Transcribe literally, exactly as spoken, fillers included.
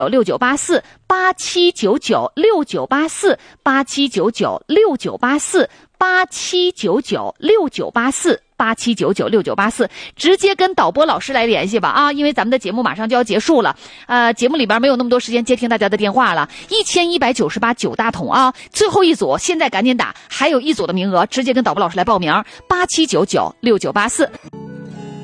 六九八四八七九九六九八四八七九九六九八四八七九九六九八四八七九九六九八四，直接跟导播老师来联系吧啊！因为咱们的节目马上就要结束了，呃，节目里边没有那么多时间接听大家的电话了。一千一百九十八九大桶啊，最后一组，现在赶紧打，还有一组的名额，直接跟导播老师来报名，八七九九六九八四。